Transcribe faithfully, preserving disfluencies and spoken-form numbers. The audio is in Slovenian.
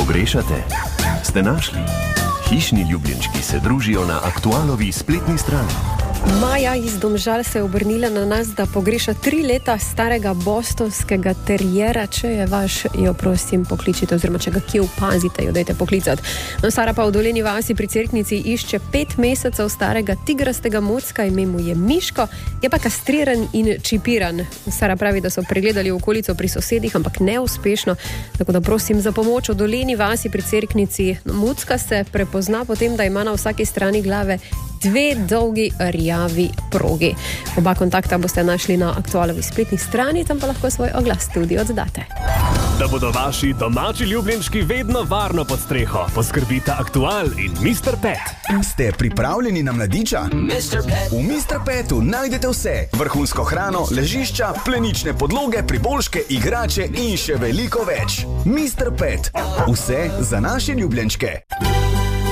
Pogrešate? Ste našli? Hišni ljubljenčki se družijo na Aktualovi spletni strani. Maja iz Domžal se je obrnila na nas, da pogreša tri leta starega bostonskega terijera. Če je vaš, jo prosim pokličite, oziroma če ga kje opazite, jo dajte poklicati. No, Sara pa v Dolenji vasi pri Cerknici išče pet mesecev starega tigrastega mucka, ime mu je Miško, je pa kastriran in čipiran. Sara pravi, da so pregledali okolico pri sosedih, ampak neuspešno, tako da prosim za pomoč v Dolenji vasi pri Cerknici. Mucka se prepozna potem, da ima na vsaki strani glave dve dolgi rjavi progi. Oba kontakta boste našli na Aktualovi spletni strani, tam pa lahko svoj oglas tudi oddate. Da bodo vaši domači ljubljenčki vedno varno pod streho, poskrbita Aktual in mister Pet. Ste pripravljeni na mladiča? mister Pet. V mister Petu najdete vse. Vrhunsko hrano, ležišča, plenične podloge, priboljške, igrače in še veliko več. mister Pet. Vse za naše ljubljenčke.